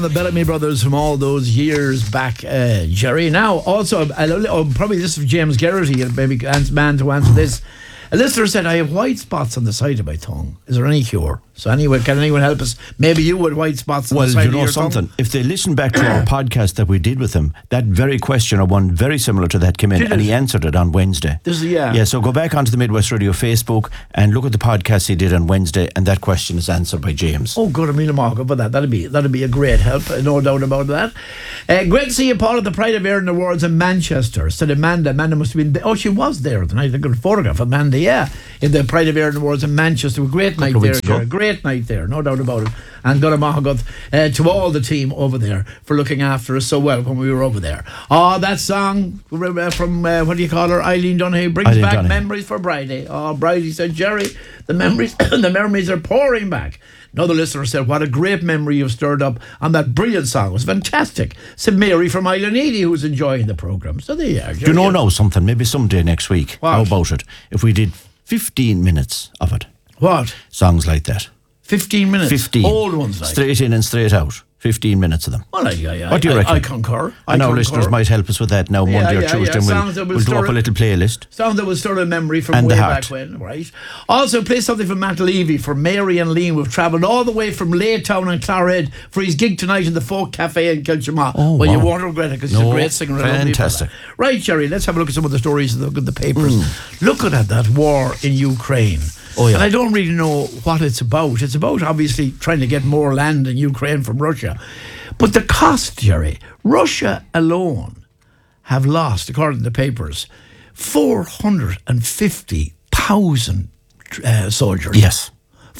The Bellamy brothers from all those years back, Jerry. Now, also, probably this is James Garrity, maybe man to answer this. A listener said, I have white spots on the side of my tongue. Is there any cure? So anyway, can anyone help us? Maybe you with white spots on the side of your tongue. Well, you know something? If they listen back to our podcast that we did with him, that very question or one very similar to that came in, and he answered it on Wednesday. Yeah, so go back onto the Midwest Radio Facebook and look at the podcast he did on Wednesday, and that question is answered by James. Oh, good. Amelia Marco for that. That'd be a great help. No doubt about that. Great to see you, Paul, at the Pride of Erin Awards in Manchester. Said Amanda must have been there. Oh, she was there tonight. I got a photograph of Amanda, in the Pride of Erin Awards in Manchester. Great night there. Great night there, no doubt about it. And Goramahagot to all the team over there for looking after us so well when we were over there. Oh, that song from what do you call her, Eileen Donaghy, brings back memories for Bridie. Oh, Bridie said, Jerry, the memories are pouring back. Another listener said, what a great memory you've stirred up on that brilliant song. It was fantastic. Said Mary from Island Eady, who's enjoying the programme. So there you are. Do you know something? Maybe someday next week. What? How about it? If we did 15 minutes of it. What? Songs like that. 15 minutes? 15. Old ones like. Straight in and straight out. 15 minutes of them. Well, what do you reckon? I concur. And our listeners might help us with that now, Monday or Tuesday. We'll do up a little playlist. Sounds that will stir a memory from way back when, right? Also, play something from Matt Levy for Mary and Liam. We've travelled all the way from Laytown and Clarehead for his gig tonight in the Folk Cafe in Kilchama. Oh, well, you won't regret it because he's a great singer. Fantastic. Right, Jerry, let's have a look at some of the stories in the papers. Looking at that war in Ukraine. Oh, yeah. And I don't really know what it's about. It's about, obviously, trying to get more land in Ukraine from Russia. But the cost, Jerry, Russia alone have lost, according to the papers, 450,000 soldiers. Yes.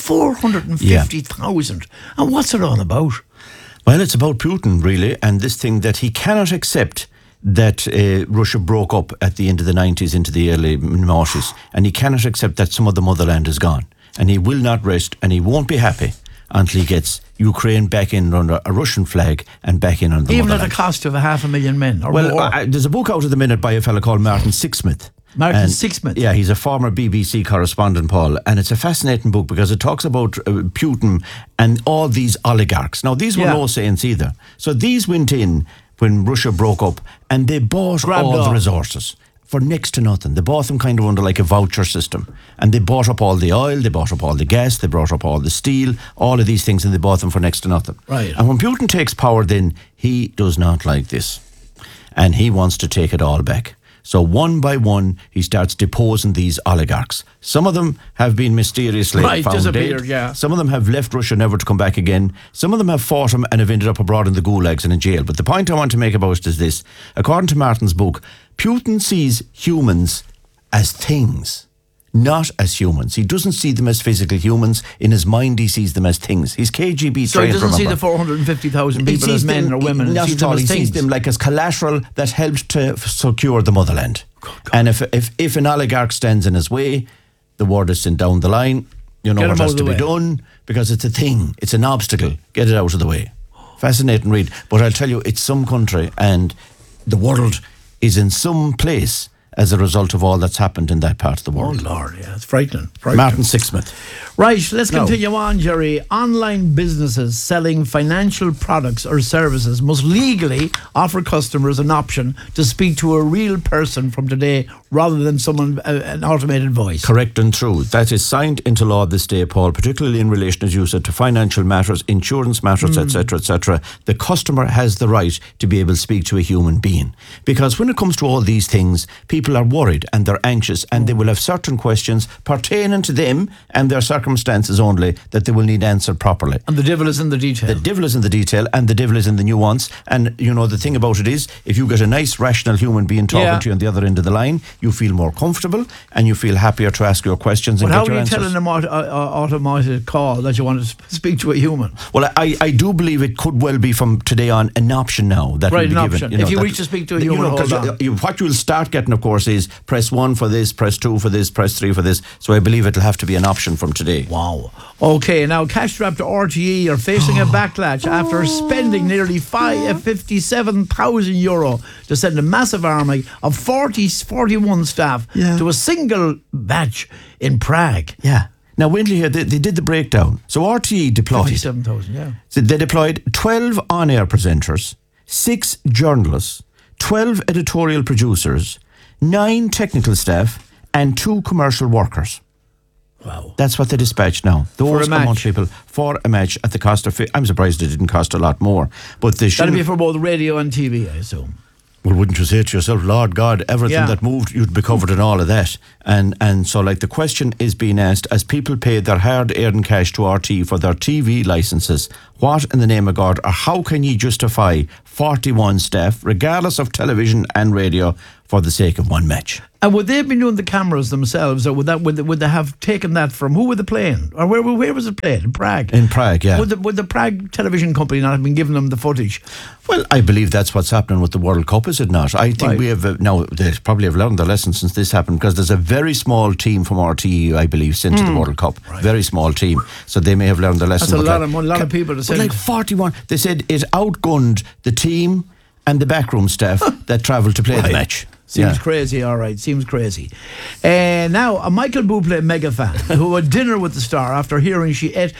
450,000. And what's it all about? Well, it's about Putin, really, and this thing that he cannot accept that Russia broke up at the end of the 90s into the early 90s, and he cannot accept that some of the motherland is gone. And he will not rest, and he won't be happy until he gets Ukraine back in under a Russian flag and back in under the motherland. Even at the cost of 500,000 men or more. There's a book out at the minute by a fellow called Martin Sixsmith. Sixsmith? Yeah, he's a former BBC correspondent, Paul, and it's a fascinating book because it talks about Putin and all these oligarchs. Now, these were no saints either. So these went in when Russia broke up and they bought all the resources for next to nothing. They bought them kind of under like a voucher system, and they bought up all the oil, they bought up all the gas, they brought up all the steel, all of these things, and they bought them for next to nothing. Right. And when Putin takes power, then he does not like this, and he wants to take it all back. So one by one, he starts deposing these oligarchs. Some of them have been mysteriously found disappeared, dead. Some of them have left Russia never to come back again. Some of them have fought him and have ended up abroad in the gulags and in jail. But the point I want to make about it is this. According to Martin's book, Putin sees humans as things, not as humans. He doesn't see them as physical humans. In his mind, he sees them as things. He's KGB trained. So he doesn't see the 450,000 people as men or women. Not at all. He sees them like as collateral that helped to secure the motherland. And if an oligarch stands in his way, the word is sent down the line. You know what has to be done, because it's a thing. It's an obstacle. Get it out of the way. Fascinating read. But I'll tell you, it's some country, and the world is in some place as a result of all that's happened in that part of the world. Oh, Lord, yeah, it's frightening. Martin Sixsmith. Right, let's continue on, Jerry. Online businesses selling financial products or services must legally offer customers an option to speak to a real person from today rather than an automated voice. Correct and true. That is signed into law this day, Paul, particularly in relation, as you said, to financial matters, insurance matters, etc., etc. The customer has the right to be able to speak to a human being. Because when it comes to all these things, people are worried and they're anxious, and they will have certain questions pertaining to them and their circumstances only that they will need answered properly. And the devil is in the detail. The devil is in the detail, and the devil is in the nuance. And, you know, the thing about it is, if you get a nice, rational human being talking to you on the other end of the line, you feel more comfortable and you feel happier to ask your questions and get your answers. But how are you telling an automated call that you want to speak to a human? Well, I do believe it could well be from today on an option now that will be given. Option. If you wish to speak to a human, what you will start getting, of course, is press 1 for this, press 2 for this, press 3 for this. So I believe it'll have to be an option from today. Wow. Okay, now cash-strapped RTE are facing a backlash after spending nearly €57,000 to send a massive army of 41 staff to a single batch in Prague. Yeah. Now, Windley here, they did the breakdown. So RTE deployed. 57,000, yeah. So they deployed 12 on-air presenters, 6 journalists, 12 editorial producers, 9 technical staff, and 2 commercial workers. Wow. That's what they dispatched now. Those For a amount match. of people for a match at the cost of... I'm surprised it didn't cost a lot more. But they should... That'll be for both radio and TV, I assume. Well, wouldn't you say to yourself, Lord God, everything that moved, you'd be covered in all of that. And so, like, the question is being asked, as people pay their hard-earned cash to RT for their TV licences, what in the name of God, or how can you justify 41 staff, regardless of television and radio, for the sake of one match? And would they have been doing the cameras themselves, or would they have taken that from, who were they playing? Or where was it played? In Prague? In Prague, yeah. Would the Prague television company not have been giving them the footage? Well, I believe that's what's happening with the World Cup, is it not? I think Right. we have, now, they probably have learned their lesson since this happened, because there's a very small team from RTE, I believe, sent to the World Cup. Right. Very small team. So they may have learned their lesson. That's a lot of money, a lot of people to But send. like 41, they said it outgunned the team and the backroom staff that travelled to play the match. Seems crazy, all right. Seems crazy. Now, a Michael Bublé mega fan who had dinner with the star after hearing she ate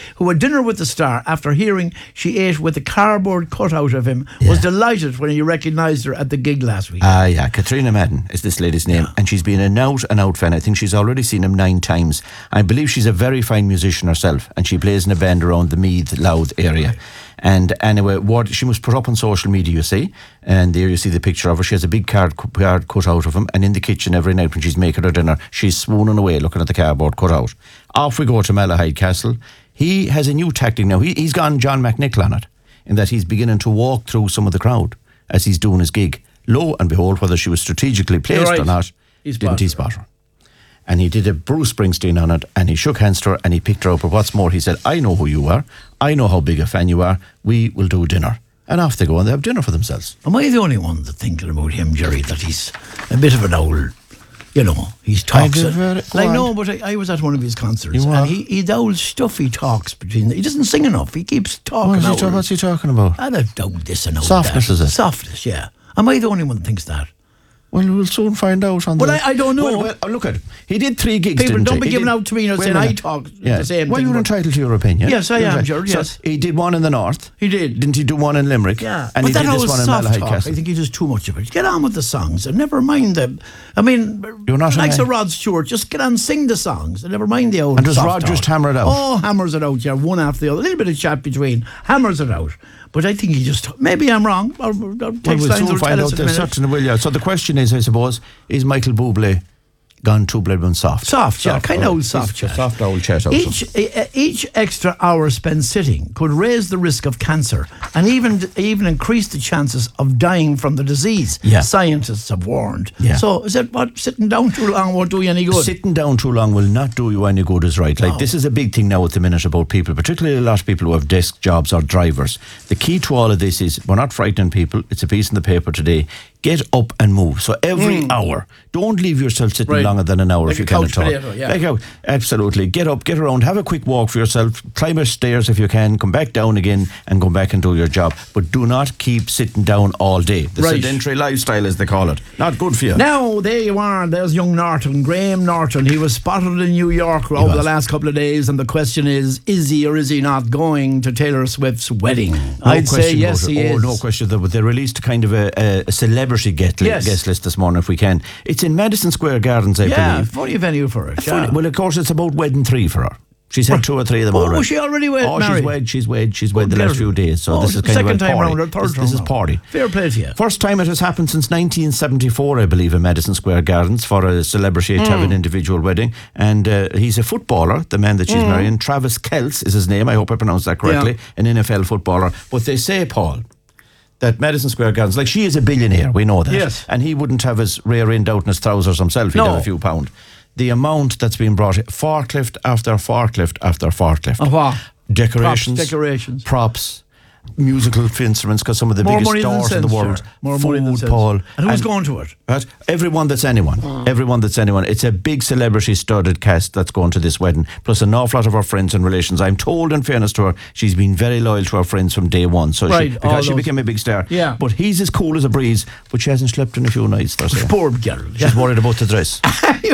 with a cardboard cutout of him was delighted when he recognised her at the gig last week. Yeah, Katrina Madden is this lady's name, and she's been an out fan. I think she's already seen him 9 times. I believe she's a very fine musician herself, and she plays in a band around the Meath, Louth area. And anyway, what she must put up on social media, you see, and there you see the picture of her. She has a big card cut out of him, and in the kitchen every night when she's making her dinner, she's swooning away looking at the cardboard cut out. Off we go to Malahide Castle. He has a new tactic now. He's gone John McNichol on it, in that he's beginning to walk through some of the crowd as he's doing his gig. Lo and behold, whether she was strategically placed or not, didn't he spot her? And he did a Bruce Springsteen on it, and he shook hands to her and he picked her up. But what's more, he said, I know who you are. I know how big a fan you are. We will do dinner. And off they go, and they have dinner for themselves. Am I the only one that's thinking about him, Jerry, that he's a bit of an old, he's talks. No, but I was at one of his concerts, and he's old stuff he talks between. He doesn't sing enough. He keeps talking. What's he talking about? I don't know this and all Softness, that. is it? Softness, yeah. Am I the only one that thinks that? Well, we'll soon find out on Well, I don't know. Well, look at it. He did 3 gigs, People didn't don't he? be giving out to me saying I talk the same well, thing. you're entitled to your opinion. Yes, I am, George, yes. So he did one in the north. He did. Didn't he do one in Limerick? Yeah. And but he that did this whole one in soft Malahide talk, Castle. I think he does too much of it. Get on with the songs and never mind them. I mean, You're not like a- Sir Rod Stewart, just get on, sing the songs and never mind the old And does soft Rod talk. just hammer it out? Oh, hammers it out, yeah, one after the other. A little bit of chat between, hammers it out. But I think he just, maybe I'm wrong. Or Well, text we'll lines soon will find tell out. us in a They minute. certainly will, yeah. So the question is, I suppose, is Michael Bublé gone too blood soft? Soft, yeah, kind of old soft chat. Soft old chat out. Each extra hour spent sitting could raise the risk of cancer and even increase the chances of dying from the disease. Yeah. Scientists have warned. Yeah. So is that what sitting down too long won't do you any good? Sitting down too long will not do you any good, is right. Like, this is a big thing now at the minute about people, particularly a lot of people who have desk jobs or drivers. The key to all of this is we're not frightening people. It's a piece in the paper today. Get up and move. So every hour, don't leave yourself sitting Right. longer than an hour Like if you a can couch at all. potato, yeah. Like absolutely. Get up, get around, have a quick walk for yourself, climb a stairs if you can, come back down again and come back and do your job. But do not keep sitting down all day. The Right. sedentary lifestyle, as they call it. Not good for you. Now, there you are. There's young Norton, Graham Norton. He was spotted in New York over the last couple of days, and the question is he or is he not going to Taylor Swift's wedding? I'd say yes, he is. No question. They released kind of a celebrity guest list this morning, if we can. It's in Madison Square Gardens, I believe. Funny venue for it. Yeah. Well, of course, it's about wedding 3 for her. She's had 2 or 3 of them already. Was she already married? She's wed the last few days. So this is kind second of a time party. round or third This is party. Fair play to you. First time it has happened since 1974, I believe, in Madison Square Gardens for a celebrity to have an individual wedding. And he's a footballer, the man that she's marrying. Travis Kelce is his name. I hope I pronounced that correctly. An NFL footballer. But they say, Paul, that Madison Square Gardens, like, she is a billionaire, we know that. Yes. And he wouldn't have his rear end out in his trousers himself. He'd have a few pound. The amount that's been brought in, forklift after forklift after forklift. Of what? Decorations. Props. Musical instruments, because some of the More biggest money than stars in the sense, world. sure. More money than Food, sense. Paul. And who's going to it? Right? Everyone that's anyone. It's a big celebrity studded cast that's going to this wedding, plus an awful lot of her friends and relations. I'm told, in fairness to her, she's been very loyal to her friends from day one. So because she became a big star. Yeah. But he's as cool as a breeze, but she hasn't slept in a few nights. Poor girl. She's worried about the dress.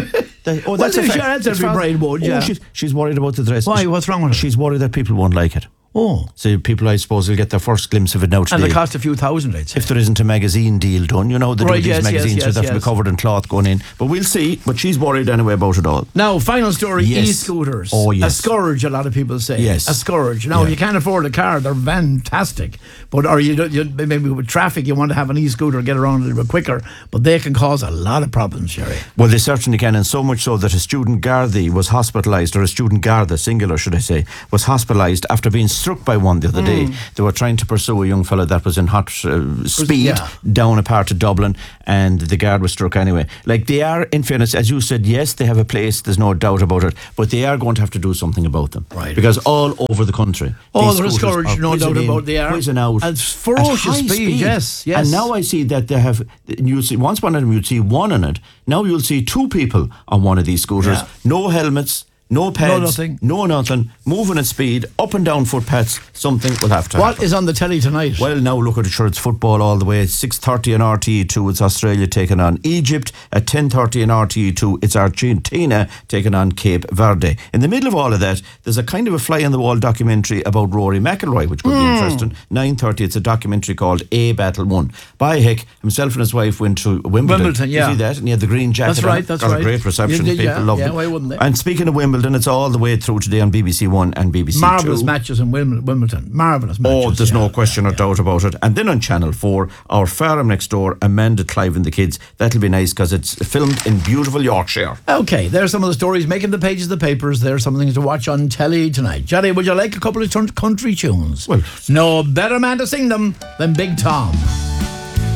That's a fact. Sure, that's It's every bride would, yeah. She's worried about the dress. Why? What's wrong with her? She's worried that people won't like it. Oh. So people, I suppose, will get their first glimpse of it now today. And it cost a few thousand, I'd say. If there isn't a magazine deal done, they do Right, these yes, magazines yes, that have to be covered in cloth going in. But we'll see. But she's worried anyway about it all. Now, final story, Yes. e-scooters. Oh, yes. A scourge, a lot of people say. Yes. A scourge. Now, Yeah. you can't afford a car, they're fantastic. But or you maybe with traffic, you want to have an e-scooter, get around a little bit quicker. But they can cause a lot of problems, Sherry. Well, they certainly can, and so much so that a student Gardaí was hospitalised, or a student Garda, singular should I say, was hospitalised after being struck by one the other day. They were trying to pursue a young fellow that was in hot speed down a part of Dublin, and the guard was struck anyway. Like, they are, in fairness, as you said, yes, they have a place, there's no doubt about it, but they are going to have to do something about them. Right. Because all over the country, Oh, these they're a scooters scourge, are no doubt whizzing in, about they are. whizzing out At ferocious high speed, yes. And now I see that they have, you see, once upon a time you'd see one on it, now you'll see two people on one of these scooters, no helmets, no pads, no nothing, moving at speed, up and down footpaths. Something will have to happen. What is on the telly tonight? Well, now look at it, sure, it's football all the way. It's 6:30 on RTE2, it's Australia taking on Egypt. At 10:30 on RTE2, it's Argentina taking on Cape Verde. In the middle of all of that, there's a kind of a fly-on-the-wall documentary about Rory McIlroy, which could be interesting. 9:30, it's a documentary called A Battle Won. By heck, himself and his wife went to Wimbledon. Yeah. You see that? And he had the green jacket That's right, on. that's Got right. a great reception. You did, People loved it. why wouldn't they? And speaking of Wimbledon, it's all the way through today on BBC One and BBC Marvellous Two. matches in Wimbledon. Marvellous matches. Oh, there's no question or doubt about it. And then on Channel 4, our farm next door, Amanda Clive and the Kids. That'll be nice because it's filmed in beautiful Yorkshire. Okay, there's some of the stories making the pages of the papers. There's some things to watch on telly tonight. Johnny, would you like a couple of country tunes? Well, no better man to sing them than Big Tom.